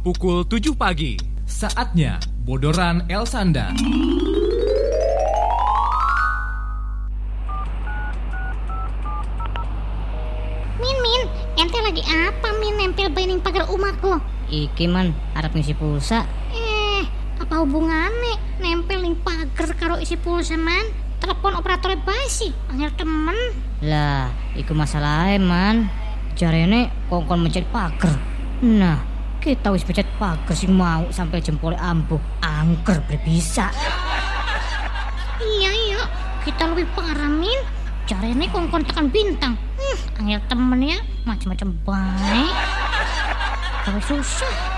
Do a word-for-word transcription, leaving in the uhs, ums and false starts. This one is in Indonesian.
pukul tujuh pagi. Saatnya Bodoran Elsanda. Min, Min, ente lagi apa, Min, nempel bening pagar rumahku? Iki man, harap ngisi pulsa. Eh, apa hubungannya nempel ning pagar karo isi pulsa, man? Telepon operator basi, panggil temen. Lah, iku masalahnya man. Jarene kongkon mencet pagar. Nah, kita wis mencet pagar sing mau sampai jempolnya ampuh, angker berbisa. Iya, iya, kita lebih parah, Min. Jarene kongkon tekan bintang. Hmm, panggil temen ya, macam-macam baik. Kalau susah.